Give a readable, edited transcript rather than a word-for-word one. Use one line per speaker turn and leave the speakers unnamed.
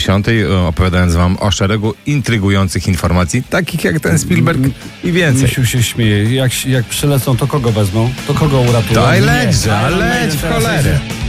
10, opowiadając wam o szeregu intrygujących informacji, takich jak ten Spielberg i więcej.
Misiu się śmieje. Jak przylecą, to kogo wezmą? To kogo uratują?
Daj leć w cholerę.